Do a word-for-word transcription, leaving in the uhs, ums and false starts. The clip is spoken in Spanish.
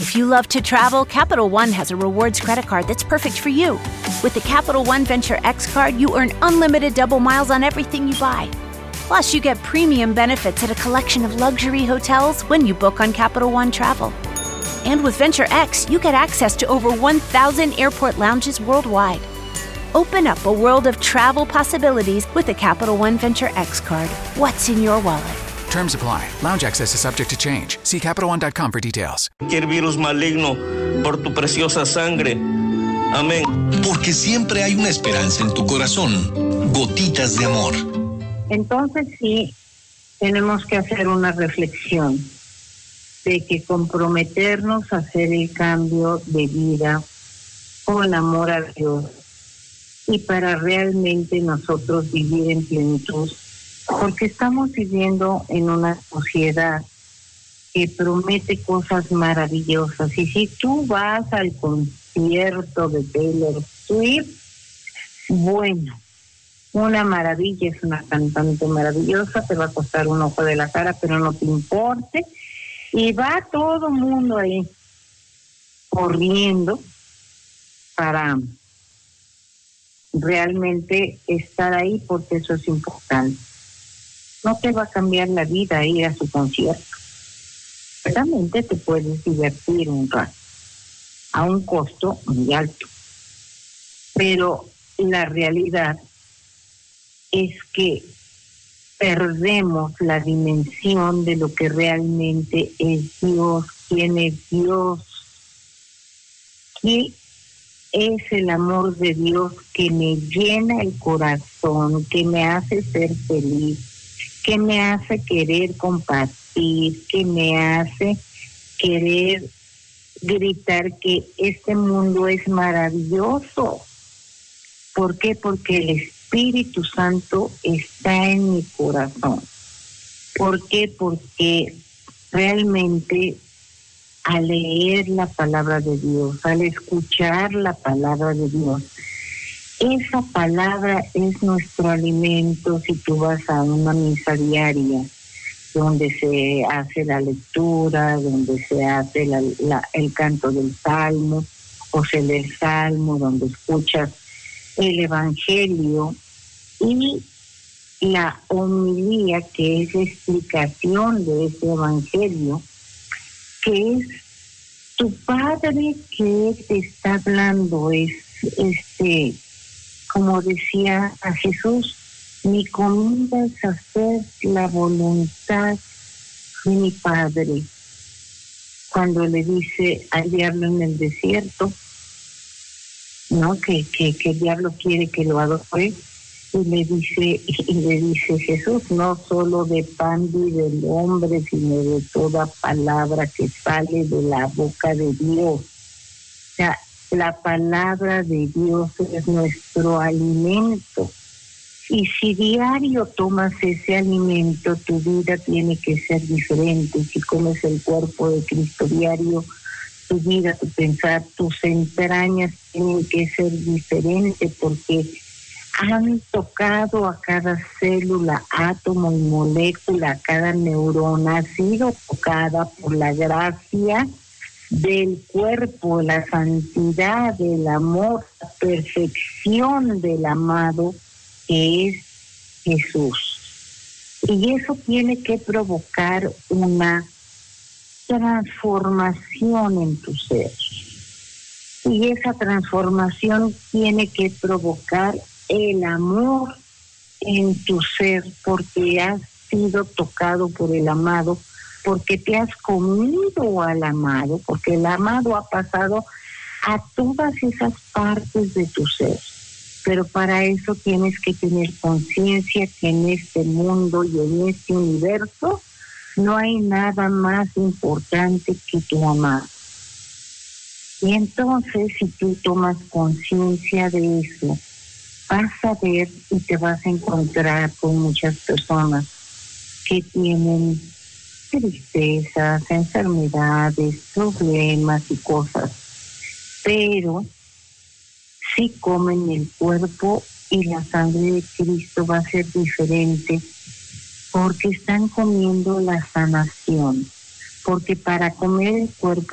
If you love to travel, Capital One has a rewards credit card that's perfect for you. With the Capital One Venture X card, you earn unlimited double miles on everything you buy. Plus, you get premium benefits at a collection of luxury hotels when you book on Capital One Travel. And with Venture X, you get access to over one thousand airport lounges worldwide. Open up a world of travel possibilities with the Capital One Venture X card. What's in your wallet? Terms apply. Lounge access is subject to change. See Capital One dot com for details. Cualquier virus maligno por tu preciosa sangre. Amén. Porque siempre hay una esperanza en tu corazón. Gotitas de amor. Entonces sí, tenemos que hacer una reflexión de que comprometernos a hacer el cambio de vida con amor a Dios y para realmente nosotros vivir en plenitud, porque estamos viviendo en una sociedad que promete cosas maravillosas. Y si tú vas al concierto de Taylor Swift, bueno, una maravilla, es una cantante maravillosa, te va a costar un ojo de la cara, pero no te importe. Y va todo el mundo ahí corriendo para realmente estar ahí, porque eso es importante. No te va a cambiar la vida ir a su concierto. Realmente te puedes divertir un rato, a un costo muy alto. Pero la realidad es que perdemos la dimensión de lo que realmente es Dios, quién es Dios, qué es el amor de Dios que me llena el corazón, que me hace ser feliz, que me hace querer compartir, que me hace querer gritar que este mundo es maravilloso. ¿Por qué? Porque el Espíritu Santo está en mi corazón. ¿Por qué? Porque realmente al leer la palabra de Dios, al escuchar la palabra de Dios, esa palabra es nuestro alimento. Si tú vas a una misa diaria, donde se hace la lectura, donde se hace la, la, el canto del Salmo, o se lee el Salmo, donde escuchas el Evangelio y la homilía, que es la explicación de ese Evangelio, que es tu Padre que te está hablando, es este, como decía a Jesús, mi comida es hacer la voluntad de mi Padre. Cuando le dice al diablo en el desierto, ¿no? Que, que, que el diablo quiere que lo adore, y le dice, y le dice Jesús, no solo de pan vive el hombre, sino de toda palabra que sale de la boca de Dios. O sea, la palabra de Dios es nuestro alimento. Y si diario tomas ese alimento, tu vida tiene que ser diferente. Si comes el cuerpo de Cristo diario, tu vida, tu pensar, tus entrañas tienen que ser diferentes, porque han tocado a cada célula, átomo y molécula, a cada neurona, ha sido tocada por la gracia del cuerpo, la santidad, el amor, la perfección del amado que es Jesús. Y eso tiene que provocar una transformación en tu ser. Y esa transformación tiene que provocar el amor en tu ser, porque has sido tocado por el amado, porque te has comido al amado, porque el amado ha pasado a todas esas partes de tu ser. Pero para eso tienes que tener conciencia que en este mundo y en este universo no hay nada más importante que tu amado. Y entonces, si tú tomas conciencia de eso, vas a ver y te vas a encontrar con muchas personas que tienen tristezas, enfermedades, problemas y cosas, pero si comen el cuerpo y la sangre de Cristo va a ser diferente, porque están comiendo la sanación, porque para comer el cuerpo